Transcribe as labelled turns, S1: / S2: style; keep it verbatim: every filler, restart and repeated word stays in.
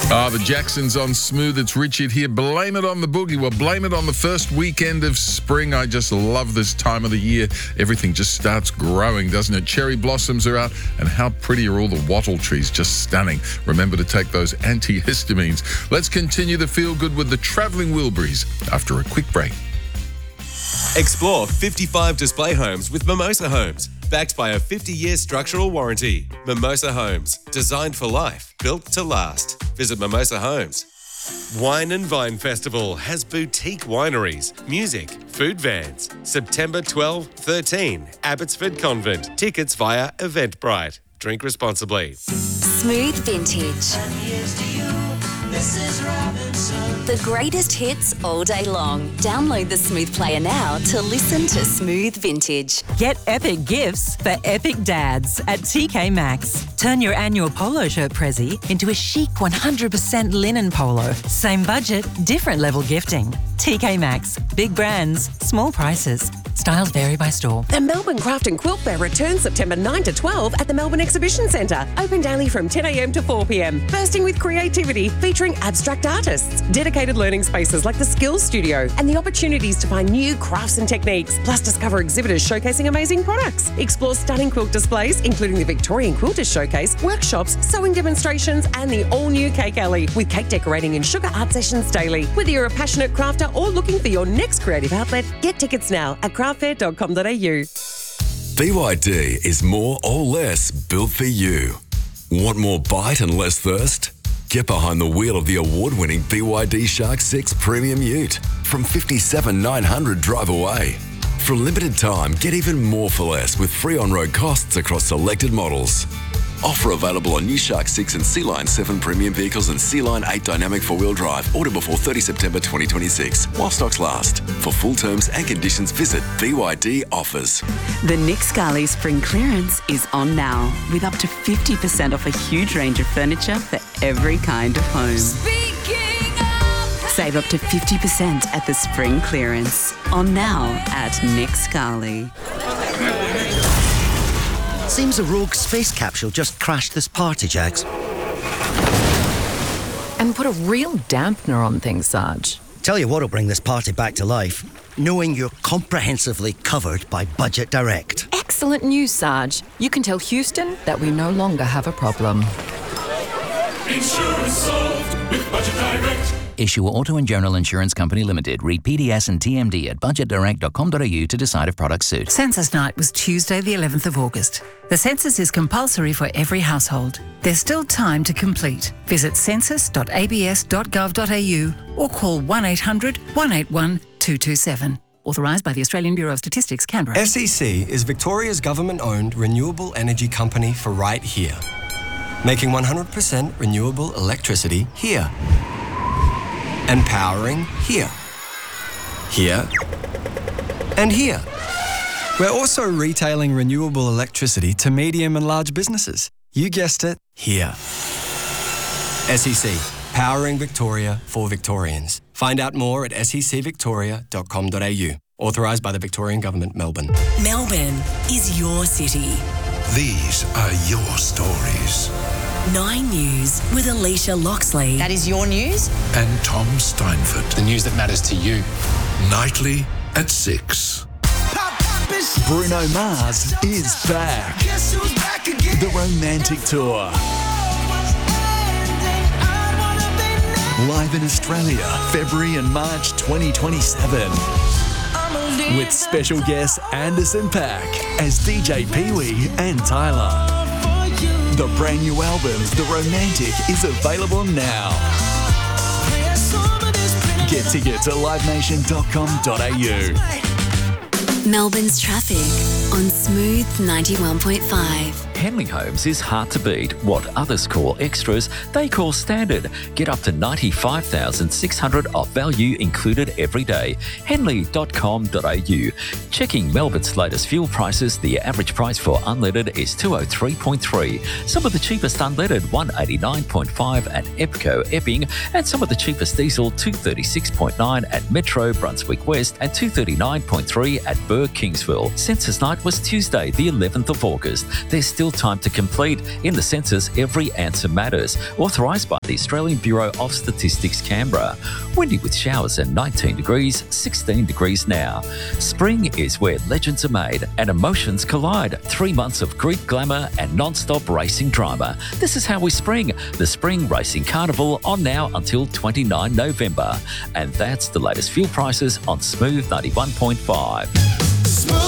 S1: Ah, the Jacksons on Smooth. It's Richard here. Blame it on the boogie. Well, blame it on the first weekend of spring. I just love this time of the year. Everything just starts growing, doesn't it? Cherry blossoms are out, and how pretty are all the wattle trees? Just stunning. Remember to take those antihistamines. Let's continue the feel good with the Travelling Wilburys after a quick break.
S2: Explore fifty-five display homes with Mimosa Homes. Backed by a fifty-year structural warranty. Mimosa Homes. Designed for life. Built to last. Visit Mimosa Homes. Wine and Vine Festival has boutique wineries, music, food vans. September twelfth to thirteenth, Abbotsford Convent. Tickets via Eventbrite. Drink responsibly.
S3: Smooth Vintage. The greatest hits all day long. Download the Smooth Player now to listen to Smooth Vintage.
S4: Get epic gifts for epic dads at T K Maxx. Turn your annual polo shirt prezi into a chic one hundred percent linen polo. Same budget, different level gifting. T K Maxx. Big brands, small prices. Styles vary by store.
S5: The Melbourne Craft and Quilt Fair returns September ninth to twelfth at the Melbourne Exhibition Centre. Open daily from ten a m to four p m. Bursting with creativity, featuring abstract artists, dedicated learning spaces like the Skills Studio, and the opportunities to find new crafts and techniques. Plus, discover exhibitors showcasing amazing products. Explore stunning quilt displays, including the Victorian Quilters Showcase, workshops, sewing demonstrations, and the all-new Cake Alley, with cake decorating and sugar art sessions daily. Whether you're a passionate crafter or looking for your next creative outlet, get tickets now at craft fair dot com dot a u.
S6: B Y D is more or less built for you. Want more bite and less thirst? Get behind the wheel of the award-winning B Y D Shark six Premium Ute from fifty-seven thousand nine hundred drive away. For a limited time, get even more for less with free on-road costs across selected models. Offer available on new Shark six and Sea Line seven premium vehicles and Sea Line eight dynamic four-wheel drive. Order before thirtieth September twenty twenty-six, while stocks last. For full terms and conditions, visit B Y D Offers.
S7: The Nick Scali Spring Clearance is on now, with up to fifty percent off a huge range of furniture for every kind of home. Save up to fifty percent at the Spring Clearance. On now at Nick Scali.
S8: Seems a rogue space capsule just crashed this party, Jags.
S9: And put a real dampener on things, Sarge.
S8: Tell you what'll bring this party back to life. Knowing you're comprehensively covered by Budget Direct.
S9: Excellent news, Sarge. You can tell Houston that we no longer have a problem.
S10: Insurance solved with Budget Direct.
S11: Issue Auto and General Insurance Company Limited. Read P D S and T M D at budget direct dot com dot a u to decide if products suit.
S12: Census night was Tuesday the eleventh of August. The census is compulsory for every household. There's still time to complete. Visit census dot a b s dot gov dot a u or call one eight hundred, one eight one, two two seven. Authorised by the Australian Bureau of Statistics, Canberra.
S13: S E C is Victoria's government-owned renewable energy company for right here. Making one hundred percent renewable electricity here. And powering here, here, and here. We're also retailing renewable electricity to medium and large businesses. You guessed it, here. S E C, powering Victoria for Victorians. Find out more at s e c victoria dot com dot a u. Authorised by the Victorian Government, Melbourne.
S14: Melbourne is your city.
S15: These are your stories.
S14: Nine News with Alicia Loxley.
S16: That is your news.
S15: And Tom Steinford.
S17: The news that matters to you.
S15: Nightly at six.
S18: Bruno Mars is back. back the Romantic Tour. Live in Australia, February and March twenty twenty-seven. With special guests Anderson .Paak as D J Pee-wee and Tyler. The brand new album, The Romantic, is available now. Get tickets at live nation dot com dot a u.
S3: Melbourne's traffic on Smooth ninety-one point five.
S19: Henley Homes is hard to beat. What others call extras, they call standard. Get up to ninety-five thousand six hundred dollars off value included every day. henley dot com dot a u. Checking Melbourne's latest fuel prices, the average price for unleaded is two oh three point three. Some of the cheapest unleaded, one eighty-nine point five at Epco Epping, and some of the cheapest diesel, two thirty-six point nine at Metro Brunswick West and two thirty-nine point three at Burr Kingsville. Census night was Tuesday, the eleventh of August. There's still still time to complete. In the census, every answer matters. Authorised by the Australian Bureau of Statistics, Canberra. Windy with showers and nineteen degrees, sixteen degrees now. Spring is where legends are made and emotions collide. Three months of Greek glamour and non-stop racing drama. This is how we spring. The Spring Racing Carnival on now until the twenty-ninth of November. And that's the latest fuel prices on Smooth ninety-one point five.